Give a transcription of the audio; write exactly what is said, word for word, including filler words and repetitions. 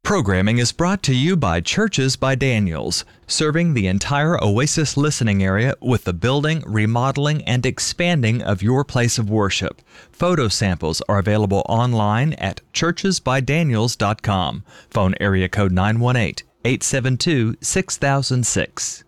Programming is brought to you by Churches by Daniels, serving the entire Oasis listening area with the building, remodeling, and expanding of your place of worship. Photo samples are available online at churches by daniels dot com. Phone area code nine one eight, eight seven two, six thousand six.